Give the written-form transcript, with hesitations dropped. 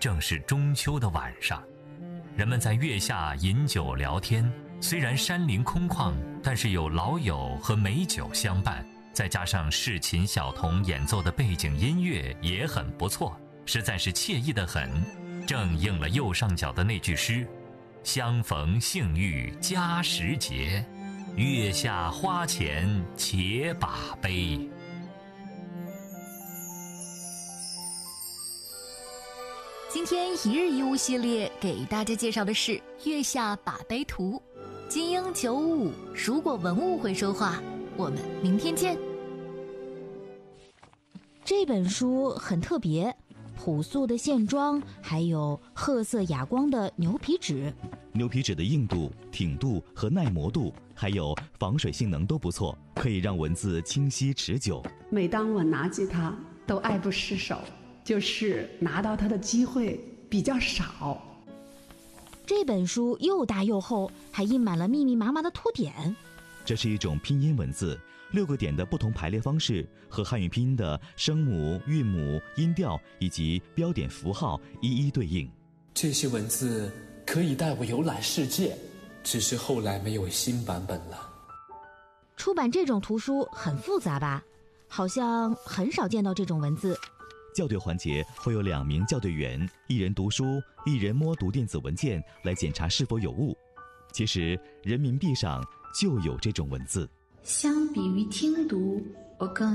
正是中秋的晚上，人们在月下饮酒聊天，虽然山林空旷，但是有老友和美酒相伴，再加上市琴小童演奏的背景音乐也很不错，实在是惬意得很，正应了右上角的那句诗：相逢幸遇佳时节，月下花前且把杯。 今天一日一物系列给大家介绍的是《月下把杯图》，金鹰955，如果文物会说话，我们明天见。 这本书很特别，朴素的线装，还有褐色哑光的牛皮纸。 牛皮纸的硬度、挺度和耐磨度，还有防水性能都不错，可以让文字清晰持久。 每当我拿起它，都爱不释手，就是拿到它的机会比较少。 这本书又大又厚，还印满了密密麻麻的图点。 这是一种拼音文字，6个点的不同排列方式和汉语拼音的声母、韵母、音调以及标点符号一一对应。 这些文字可以带我游览世界，只是后来没有新版本了。 出版这种图书很复杂吧？好像很少见到这种文字。 校对环节会有2名校对员，一人读书，一人摸读电子文件来检查是否有误。其实人民币上就有这种文字。 相比于听读，我更